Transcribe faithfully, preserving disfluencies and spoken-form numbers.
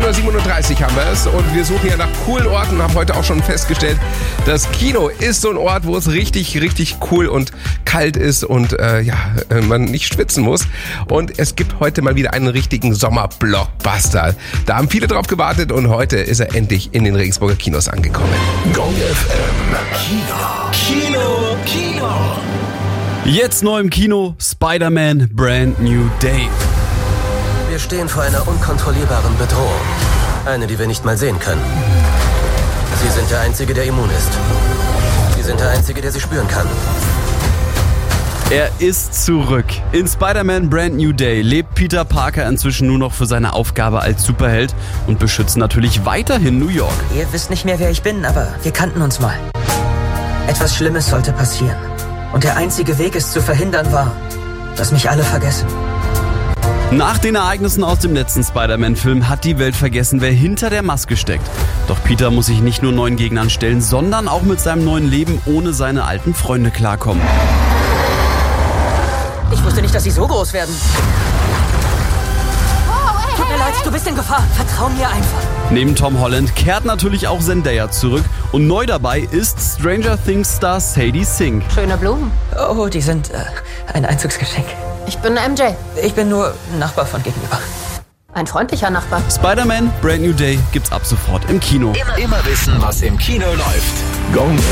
Uhr siebenunddreißig haben wir es und wir suchen ja nach coolen Orten und haben heute auch schon festgestellt, das Kino ist so ein Ort, wo es richtig, richtig cool und kalt ist und äh, ja, man nicht schwitzen muss. Und es gibt heute mal wieder einen richtigen Sommer-Blockbuster. Da haben viele drauf gewartet und heute ist er endlich in den Regensburger Kinos angekommen. Gong F M. Kino. Kino. Kino. Jetzt neu im Kino, Spider-Man Brand New Day. Wir stehen vor einer unkontrollierbaren Bedrohung. Eine, die wir nicht mal sehen können. Sie sind der Einzige, der immun ist. Sie sind der Einzige, der sie spüren kann. Er ist zurück. In Spider-Man Brand New Day lebt Peter Parker inzwischen nur noch für seine Aufgabe als Superheld und beschützt natürlich weiterhin New York. Ihr wisst nicht mehr, wer ich bin, aber wir kannten uns mal. Etwas Schlimmes sollte passieren. Und der einzige Weg, es zu verhindern, war, dass mich alle vergessen. Nach den Ereignissen aus dem letzten Spider-Man-Film hat die Welt vergessen, wer hinter der Maske steckt. Doch Peter muss sich nicht nur neuen Gegnern stellen, sondern auch mit seinem neuen Leben ohne seine alten Freunde klarkommen. Ich wusste nicht, dass sie so groß werden. Tut mir leid, du bist in Gefahr. Vertrau mir einfach. Neben Tom Holland kehrt natürlich auch Zendaya zurück und neu dabei ist Stranger Things Star Sadie Sink. Schöne Blumen. Oh, die sind äh, ein Einzugsgeschenk. Ich bin M J. Ich bin nur Nachbar von gegenüber. Ein freundlicher Nachbar. Spider-Man Brand New Day gibt's ab sofort im Kino. Immer, immer wissen, was im Kino läuft. Gong